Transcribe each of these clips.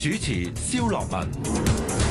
主持蕭樂文。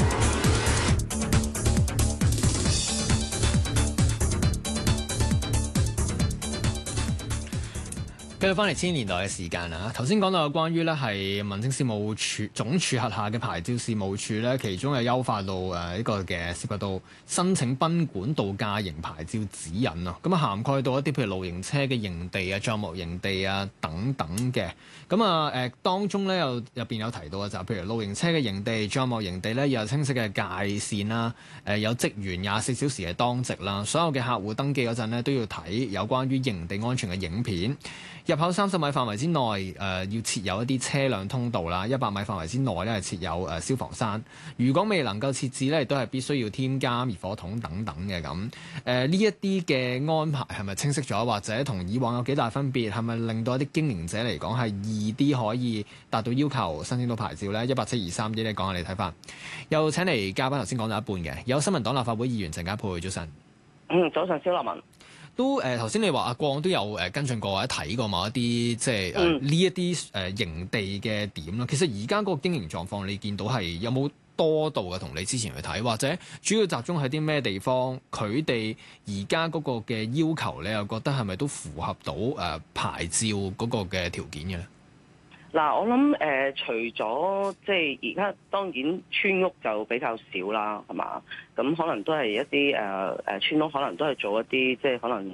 繼續翻嚟千禧年代嘅時間啦，頭先講到有關於咧係民政事務處總署轄下嘅牌照事務處咧，其中係優化到呢個嘅涉及到申請賓館度假營牌照指引啊，咁啊涵蓋到一啲譬如露營車嘅營地啊、帳幕營地啊等等嘅，咁啊當中咧入邊有提到嘅就係譬如露營車嘅營地、帳幕營地咧有清晰嘅界線啦，有職員24小時嘅當值啦，所有嘅客戶登記嗰陣咧都要睇有關於營地安全嘅影片。入口30米範圍之內，要設有一啲車輛通道啦。100米範圍之內咧係設有消防栓。如果未能夠設置咧，亦都係必須要添加滅火筒等等嘅咁。呢一啲嘅安排係咪清晰咗，或者同以往有幾大分別？係咪令到一啲經營者嚟講係易啲可以達到要求申請到牌照呢？18723你講下你睇法。又請嚟嘉賓，頭先講到一半嘅，有新民黨立法會議員鄭家沛，早晨。 早上蕭立文。 都頭先你話阿過往都有跟進過或者睇過某一啲即係呢一啲營地嘅點啦。其實而家嗰個經營狀況，你見到係有冇多度嘅同你之前去睇，或者主要集中喺啲咩地方？佢哋而家嗰個嘅要求，你又覺得係咪都符合到牌照嗰個嘅條件嘅咧？ 嗱，我諗除咗即係而家當然村屋就比較少啦，係嘛？咁可能都係一啲村屋，可能都係做一啲即係可能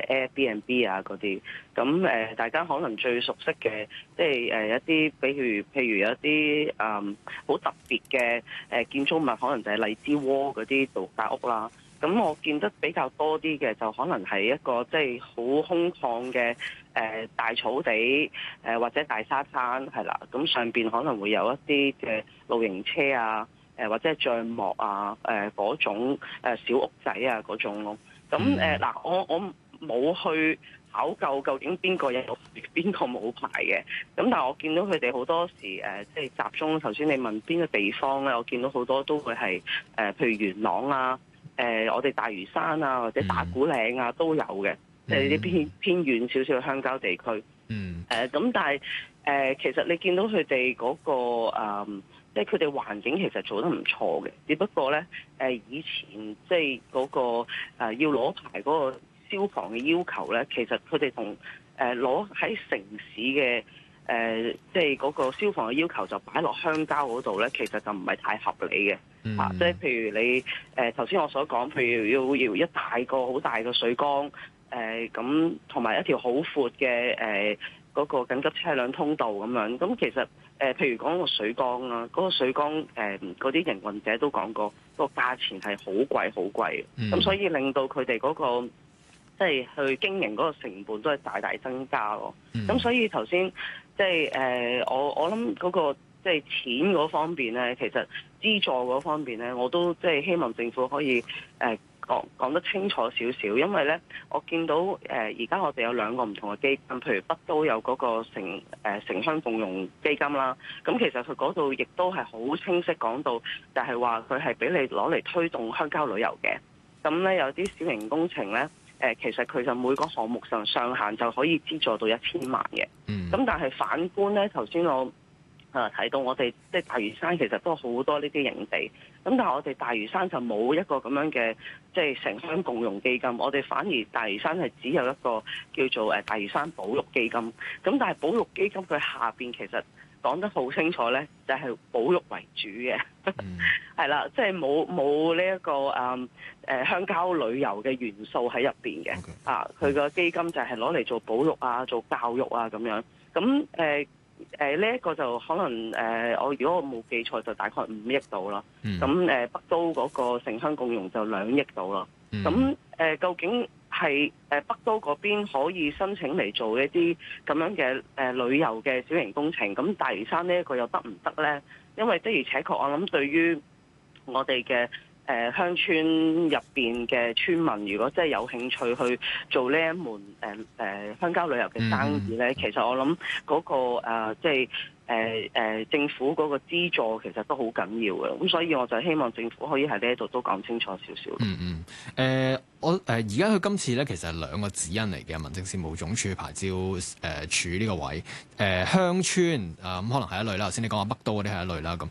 Airbnb 啊嗰啲。咁大家可能最熟悉嘅，即係一啲譬如有一啲好特別嘅建築物，可能就係荔枝窩嗰啲度假屋啦。咁我見得比較多啲嘅，就可能係一個即係好空曠嘅大草地或者大沙灘係啦。咁上邊可能會有一啲嘅露營車啊，或者係帳幕啊，嗰種小屋仔啊嗰種咯。咁嗱，我冇去考究竟邊個有邊個冇牌嘅。咁但係我見到佢哋好多時即係集中。頭先你問邊個地方咧，我見到好多都會係譬如元朗啊。我哋大嶼山啊，或者打鼓嶺啊都有嘅，即係啲偏遠少少嘅鄉郊地區。咁但係其實你見到佢哋嗰個即係佢哋環境其實做得唔錯嘅，只不過咧以前即係嗰個要攞牌嗰個消防嘅要求咧，其實佢哋同攞喺城市嘅即係嗰個消防嘅要求就擺落鄉郊嗰度咧，其實就唔係太合理嘅。即係譬如你頭先我所講，譬如要一大個好大嘅水缸，咁同埋一條好闊嘅嗰個緊急車輛通道咁樣。咁其實譬如講個水缸啊，嗰個水缸嗰啲營運者都講過，個價錢係好貴好貴嘅。咁所以令到佢哋嗰個即係去經營嗰個成本都係大大增加咯。咁所以頭先即係我諗嗰個即係錢嗰方面咧，其實資助嗰方面咧，我都即係希望政府可以講得清楚少少，因為咧我見到而家我哋有2個唔同嘅基金，譬如北都有嗰個城鄉共用基金啦。咁其實佢嗰度亦都係好清晰講到，就係話佢係俾你攞嚟推動鄉郊旅遊嘅。咁咧有啲小型工程咧。其實佢就每個項目上限就可以資助到1000萬嘅。咁但係反觀咧，頭先我睇到我哋即係大嶼山其實都好多呢啲營地。咁但係我哋大嶼山就冇一個咁樣嘅即係城鄉共用基金。我哋反而大嶼山係只有一個叫做大嶼山保育基金。咁但係保育基金佢下邊其實講得好清楚咧，就係保育為主嘅，係啦，即係冇呢一個鄉郊旅遊嘅元素喺入邊嘅。佢個基金就係攞嚟做保育啊、做教育啊咁樣。咁呢一個就可能如果我冇記錯就大概5億度啦。咁北都嗰個城鄉共用就2億度啦。咁究竟係北都嗰邊可以申請嚟做一啲咁樣嘅旅遊嘅小型工程，咁大嶼山呢一個又得唔得呢？因為的而且確，我諗對於我哋嘅鄉村入邊嘅村民，如果真係有興趣去做呢一門鄉郊旅遊嘅生意呢，其實我諗嗰個即係政府嗰個資助其實都好緊要嘅。咁所以我就希望政府可以喺呢一度都講清楚少少。 我而家佢今次咧，其實係2個指引嚟嘅，民政事務總署牌照處呢個位，鄉村咁可能係一類啦。頭先你講話北都嗰啲係一類啦。咁